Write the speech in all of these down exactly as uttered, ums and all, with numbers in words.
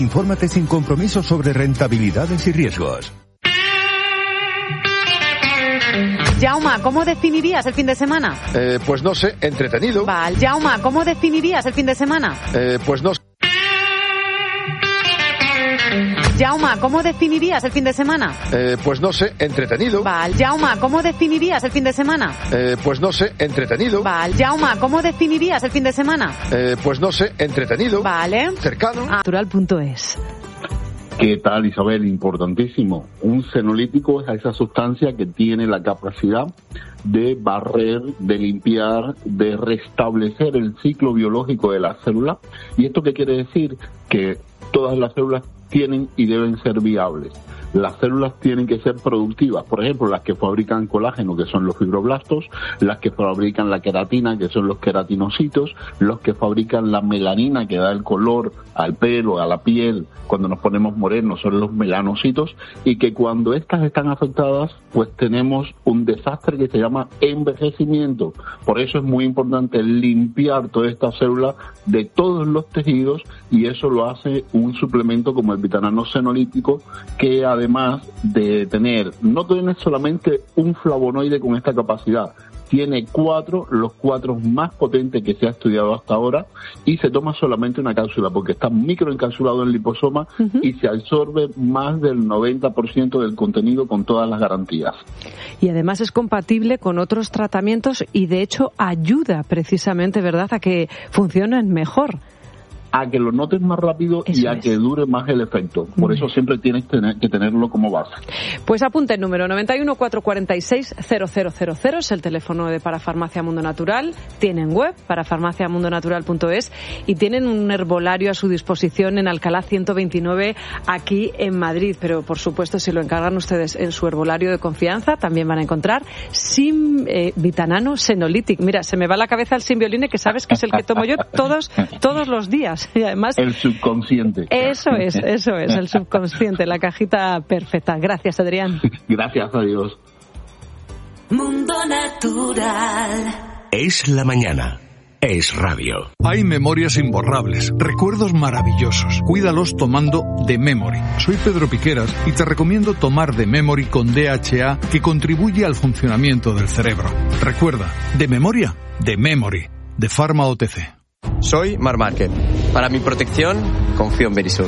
Infórmate sin compromiso sobre rentabilidades y riesgos. Jauma, ¿cómo definirías el fin de semana? Eh, pues no sé, entretenido. Vale. Jauma, ¿cómo definirías el fin de semana? Eh, pues no sé. Jauma, ¿cómo definirías el fin de semana? Eh, pues no sé, entretenido. Vale. Jauma, ¿cómo definirías el fin de semana? Eh, pues no sé, entretenido. Vale. Jauma, ¿cómo definirías el fin de semana? Eh, pues no sé, entretenido. Vale. Cercano. Natural punto es. ¿Qué tal, Isabel? Importantísimo. Un senolítico es esa sustancia que tiene la capacidad de barrer, de limpiar, de restablecer el ciclo biológico de la célula. ¿Y esto qué quiere decir? Que todas las células tienen y deben ser viables. Las células tienen que ser productivas, por ejemplo, las que fabrican colágeno, que son los fibroblastos, las que fabrican la queratina, que son los queratinocitos, los que fabrican la melanina, que da el color al pelo, a la piel, cuando nos ponemos morenos, son los melanocitos, y que cuando estas están afectadas, pues tenemos un desastre que se llama envejecimiento. Por eso es muy importante limpiar todas estas células de todos los tejidos, y eso lo hace un suplemento como el vitanano senolítico, que además de tener, no tiene solamente un flavonoide con esta capacidad, tiene cuatro, los cuatro más potentes que se ha estudiado hasta ahora, y se toma solamente una cápsula porque está microencapsulado en liposoma uh-huh. y se absorbe más del noventa por ciento del contenido con todas las garantías. Y además es compatible con otros tratamientos y de hecho ayuda precisamente, ¿verdad?, a que funcionen mejor. A que lo notes más rápido eso y a es. que dure más el efecto. Por eso siempre tienes que tenerlo como base. Pues apunte el número noventa y uno, cuatrocientos cuarenta y seis, cero cero cero cero, es el teléfono de Parafarmacia Mundo Natural. Tienen web, parafarmacia mundo natural punto es, y tienen un herbolario a su disposición en Alcalá ciento veintinueve, aquí en Madrid. Pero, por supuesto, si lo encargan ustedes en su herbolario de confianza, también van a encontrar Sim, eh, Vitanano Senolytic. Mira, se me va la cabeza el Simbioline, que sabes que es el que tomo yo todos, todos los días. Y además, el subconsciente. Eso es, eso es, el subconsciente, la cajita perfecta. Gracias, Adrián. Gracias a Dios. Mundo Natural. Es la mañana. Es radio. Hay memorias imborrables, recuerdos maravillosos. Cuídalos tomando The Memory. Soy Pedro Piqueras y te recomiendo tomar The Memory con D H A, que contribuye al funcionamiento del cerebro. Recuerda, de memoria, The Memory, de Pharma O T C. Soy Mar Márquez. Para mi protección, confío en Verisur.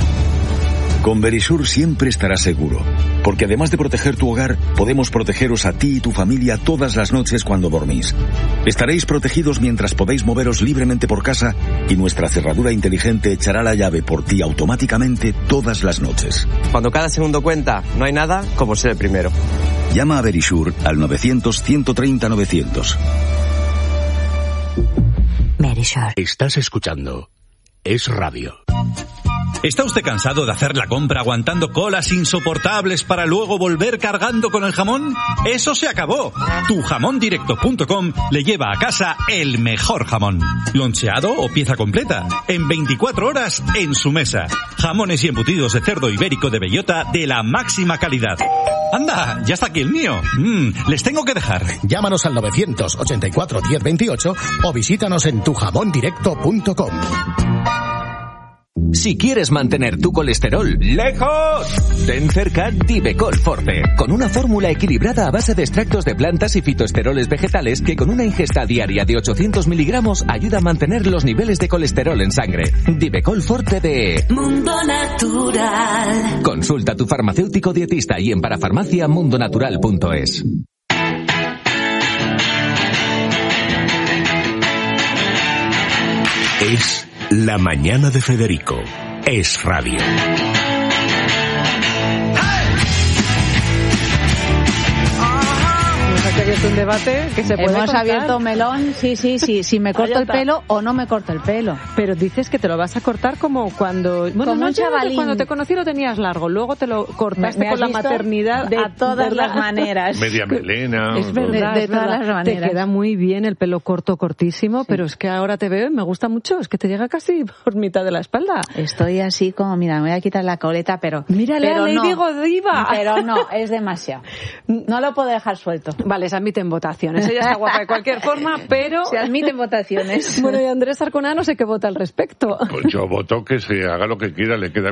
Con Verisur siempre estarás seguro, porque además de proteger tu hogar, podemos protegeros a ti y tu familia todas las noches cuando dormís. Estaréis protegidos mientras podéis moveros libremente por casa y nuestra cerradura inteligente echará la llave por ti automáticamente todas las noches. Cuando cada segundo cuenta, no hay nada como ser el primero. Llama a Verisur al novecientos, ciento treinta, novecientos. Verisur. Estás escuchando Es Radio. ¿Está usted cansado de hacer la compra aguantando colas insoportables para luego volver cargando con el jamón? ¡Eso se acabó! tu jamón directo punto com le lleva a casa el mejor jamón. Loncheado o pieza completa. En veinticuatro horas en su mesa. Jamones y embutidos de cerdo ibérico de bellota de la máxima calidad. ¡Anda! ¡Ya está aquí el mío! Mm, les tengo que dejar. Llámanos al novecientos ochenta y cuatro, diez veintiocho o visítanos en tu jamón directo punto com. Si quieres mantener tu colesterol lejos, ten cerca Divecol Forte, con una fórmula equilibrada a base de extractos de plantas y fitoesteroles vegetales que con una ingesta diaria de ochocientos miligramos ayuda a mantener los niveles de colesterol en sangre. Divecol Forte de Mundo Natural. Consulta a tu farmacéutico dietista y en parafarmacia mundo natural punto es. Es la mañana de Federico. Es radio. Es un debate que se puede Hemos contar. abierto melón, sí, sí, sí, si me corto el pelo o no me corto el pelo. Pero dices que te lo vas a cortar como cuando... Bueno, como no, un chavalín. Cuando te conocí lo tenías largo, luego te lo cortaste me, me con la maternidad. De a todas ¿verdad? las maneras. Media melena. Es verdad, de, de es todas verdad. las maneras. Te queda muy bien el pelo corto, cortísimo, sí. Pero es que ahora te veo y me gusta mucho, es que te llega casi por mitad de la espalda. Estoy así como, mira, me voy a quitar la coleta, pero... Mírale pero a Lady no, Godiva. Pero no, es demasiado. No lo puedo dejar suelto. Vale. Vale, se admiten votaciones. Ella está guapa de cualquier forma, pero... Se admiten votaciones. Bueno, y Andrés Arconada no sé qué vota al respecto. Pues yo voto que se haga lo que quiera, le queda